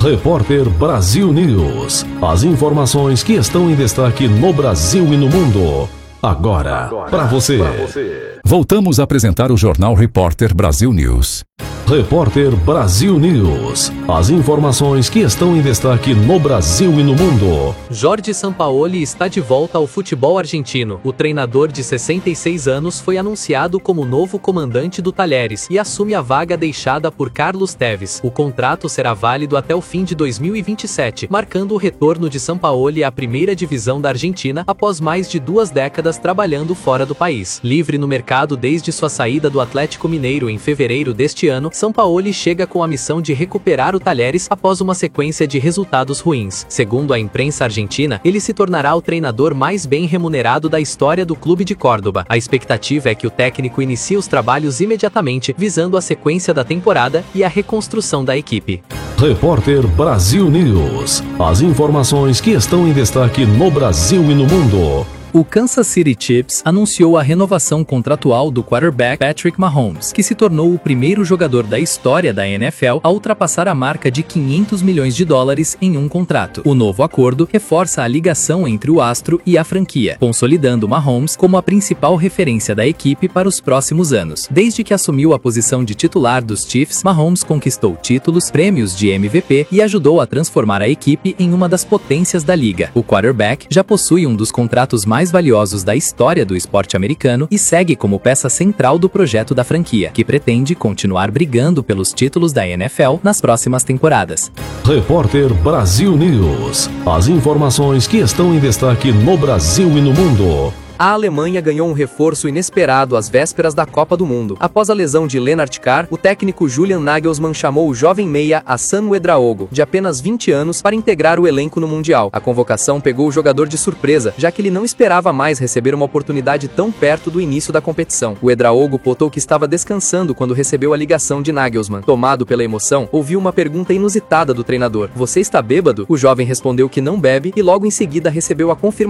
Repórter Brasil News. As informações que estão em destaque no Brasil e no mundo. Agora para você. Voltamos a apresentar o Jornal Repórter Brasil News. Repórter Brasil News. As informações que estão em destaque no Brasil e no mundo. Jorge Sampaoli está de volta ao futebol argentino. O treinador de 66 anos foi anunciado como novo comandante do Talheres e assume a vaga deixada por Carlos Tevez. O contrato será válido até o fim de 2027, marcando o retorno de Sampaoli à primeira divisão da Argentina após mais de 2 décadas trabalhando fora do país. Livre no mercado desde sua saída do Atlético Mineiro em fevereiro deste ano, Sampaoli chega com a missão de recuperar o Talheres após uma sequência de resultados ruins. Segundo a imprensa argentina, ele se tornará o treinador mais bem remunerado da história do clube de Córdoba. A expectativa é que o técnico inicie os trabalhos imediatamente, visando a sequência da temporada e a reconstrução da equipe. Repórter Brasil News. As informações que estão em destaque no Brasil e no mundo. O Kansas City Chiefs anunciou a renovação contratual do quarterback Patrick Mahomes, que se tornou o primeiro jogador da história da NFL a ultrapassar a marca de $500 milhões em um contrato. O novo acordo reforça a ligação entre o astro e a franquia, consolidando Mahomes como a principal referência da equipe para os próximos anos. Desde que assumiu a posição de titular dos Chiefs, Mahomes conquistou títulos, prêmios de MVP e ajudou a transformar a equipe em uma das potências da liga. O quarterback já possui um dos contratos mais valiosos da história do esporte americano e segue como peça central do projeto da franquia, que pretende continuar brigando pelos títulos da NFL nas próximas temporadas. Repórter Brasil News. As informações que estão em destaque no Brasil e no mundo. A Alemanha ganhou um reforço inesperado às vésperas da Copa do Mundo. Após a lesão de Lennart Carr, o técnico Julian Nagelsmann chamou o jovem meia Hassan Ouedraogo, de apenas 20 anos, para integrar o elenco no Mundial. A convocação pegou o jogador de surpresa, já que ele não esperava mais receber uma oportunidade tão perto do início da competição. O Ouedraogo contou que estava descansando quando recebeu a ligação de Nagelsmann. Tomado pela emoção, ouviu uma pergunta inusitada do treinador: "Você está bêbado?" O jovem respondeu que não bebe e logo em seguida recebeu a confirmação